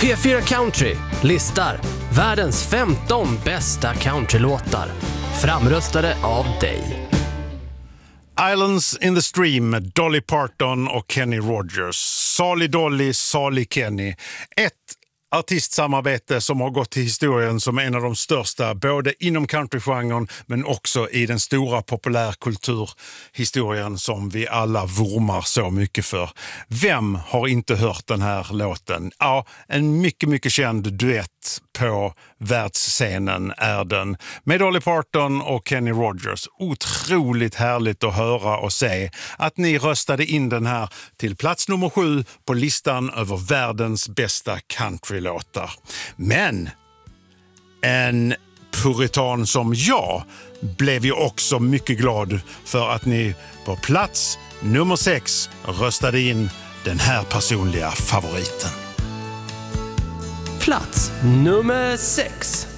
P4 Country listar världens 15 bästa countrylåtar, framröstade av dig. Islands in the Stream med Dolly Parton och Kenny Rogers. Salig Dolly, salig Kenny. Ett artistsamarbete som har gått till historien som en av de största, både inom countrygenren men också i den stora populärkulturhistorien som vi alla vurmar så mycket för. Vem har inte hört den här låten? Ja, en mycket, mycket känd duett på världsscenen är den. Med Dolly Parton och Kenny Rogers. Otroligt härligt att höra och se att ni röstade in den här till plats nummer 7 på listan över världens bästa countrylåtar. Men en puritan som jag blev ju också mycket glad för att ni på plats nummer 6 röstade in den här personliga favoriten. Plats nummer 6.